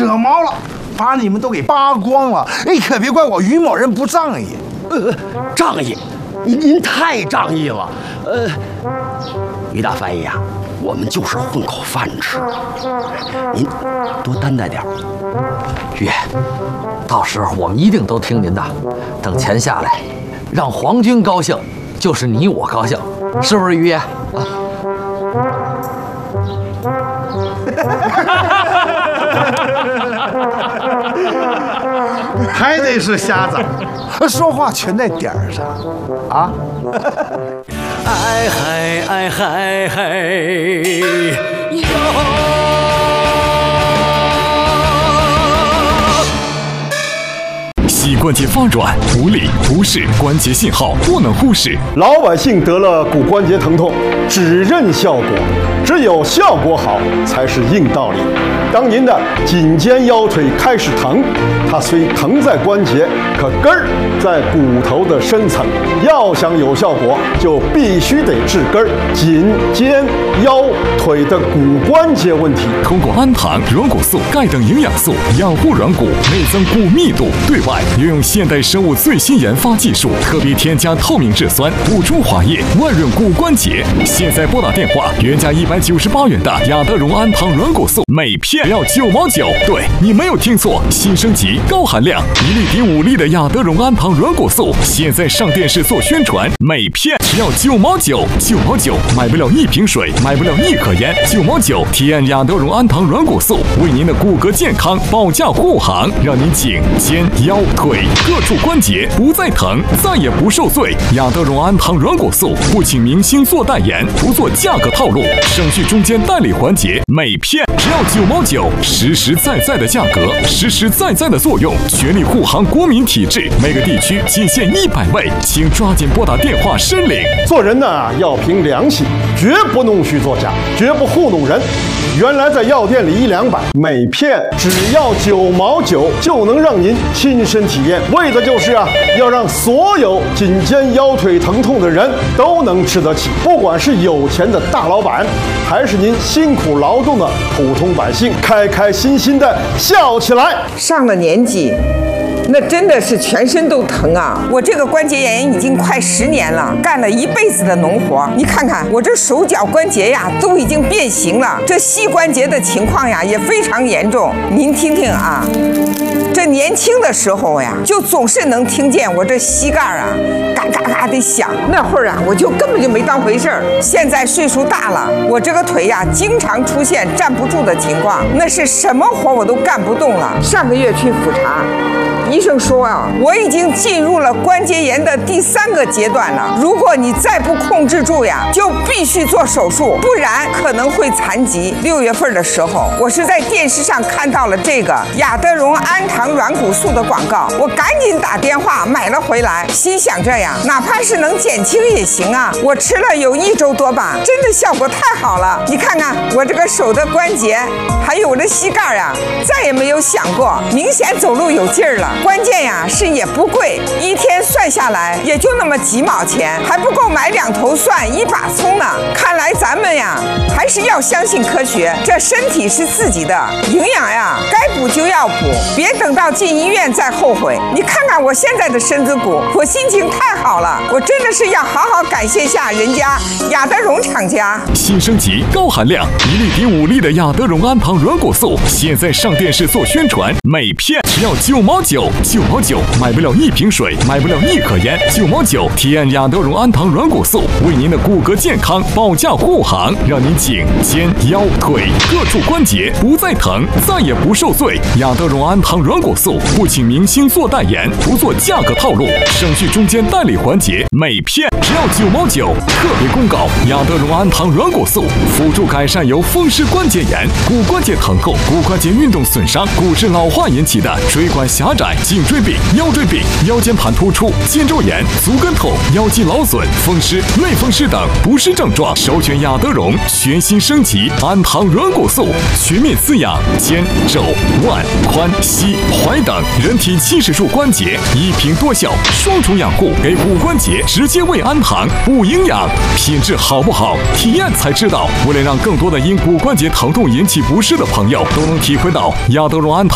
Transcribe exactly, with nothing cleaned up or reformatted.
惹毛了，把你们都给扒光了。哎，可别怪我于某人不仗义。 呃，仗义，您您太仗义了。呃，于大翻译啊，我们就是混口饭吃，您多担待点。 于，到时候我们一定都听您的。等钱下来，让皇军高兴，就是你我高兴，是不是于爷？啊。 还得是瞎子，说话全在点儿上啊！ 哎嗨哎嗨嗨哟！ 膝关节发软、无力、不适，关节信号不能忽视。 老百姓得了骨关节疼痛，只认效果，只有效果好才是硬道理。当您的颈肩腰腿开始疼，它虽疼在关节，可根儿在骨头的深层。要想有效果，就必须得治根儿。颈肩腰腿的骨关节问题， 通过氨糖、软骨素、钙等营养素养护软骨，内增骨密度。对外运用现代生物最新研发技术，特别添加透明质酸，补充滑液，万润骨关节。现在拨打电话，原价一百九十八元的雅德荣氨糖软骨素，每片只要九毛九。对，你没有听错，新升级高含量一粒抵五粒的雅德荣氨糖软骨素，现在上电视做宣传，每片只要九毛九，九毛九买不了一瓶水，买不了一颗烟，九毛九体验雅德荣氨糖软骨素，为您的骨骼健康保驾护航，让您颈肩腰腿各处关节不再疼，再也不受罪。雅德荣氨糖软骨素不请明星做代言，不做价格套路，省去中间代理环节，每片只要九毛九，实实在在的价格，实实在在的作用，全力护航国民体质。每个地区仅限一百位，请抓紧拨打电话申领。 做人呢要凭良心，绝不弄虚作假，绝不糊弄人。原来在药店里一两百，每片只要九毛九，就能让您亲身体验。为的就是啊，要让所有颈肩腰腿疼痛的人都能吃得起，不管是有钱的大老板，还是您辛苦劳动的普通百姓，开开心心的笑起来。 上了年纪，那真的是全身都疼啊！我这个关节炎已经快十年了，干了一辈子的农活，你看看我这手脚关节呀，都已经变形了。这膝关节的情况呀，也非常严重。您听听啊，这年轻的时候呀，就总是能听见我这膝盖啊，嘎嘎嘎的响。那会儿啊，我就根本就没当回事儿。现在岁数大了，我这个腿呀，经常出现站不住的情况，那是什么活我都干不动了。上个月去复查。医生说啊，我已经进入了关节炎的第三个阶段了。如果你再不控制住呀，就必须做手术，不然可能会残疾。六月份的时候，我是在电视上看到了这个雅德荣氨糖软骨素的广告，我赶紧打电话买了回来，心想着呀，哪怕是能减轻也行啊。我吃了有一周多吧，真的效果太好了。你看看我这个手的关节，还有我的膝盖呀，再也没有响过，明显走路有劲儿了。关键呀是也不贵，一天算下来也就那么几毛钱，还不够买两头蒜一把葱呢。看来咱们呀还是要相信科学，这身体是自己的，营养呀该补就要补，别等到进医院再后悔。你看看我现在的身子骨，我心情太好了，我真的是要好好感谢下人家雅德荣厂家。 新升级高含量一粒抵五粒的雅德荣氨糖软骨素，现在上电视做宣传，每片只要九毛九，九毛九买不了一瓶水，买不了一颗烟，九毛九体验雅德荣氨糖软骨素，为您的骨骼健康保驾护航，让您颈肩腰腿各处关节不再疼，再也不受罪。雅德荣氨糖软骨素不请明星做代言，不做价格套路，省去中间代理环节，每片只要九毛九。特别公告：雅德荣氨糖软骨素辅助改善由风湿关节炎、骨关节疼痛、骨关节运动损伤、骨质老化引起的椎管狭窄、颈椎病、腰椎病、腰间盘突出、肩周炎、足跟痛、腰肌劳损、风湿、类风湿等不适症状，首选雅德荣全新升级氨糖软骨素，全面滋养肩、肘、腕、髋、膝、踝等人体七十处关节，一瓶多效，双重养护，给骨关节直接喂氨糖，补营养，品质好不好？体验才知道。为了让更多的因骨关节疼痛引起不适的朋友都能体会到雅德荣氨糖